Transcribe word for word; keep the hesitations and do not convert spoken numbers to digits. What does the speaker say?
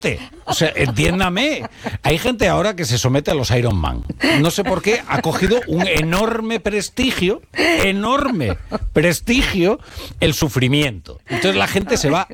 muerte. O sea, entiéndame. Hay gente ahora que se somete a los Iron Man. No sé por qué ha cogido un enorme prestigio, enorme prestigio, el sufrimiento. Entonces la gente se va